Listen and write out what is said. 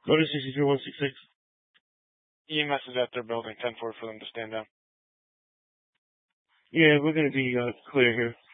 Go to 63166. EMS is at their building, 10-4 for them to stand down. Yeah, we're going to be clear here.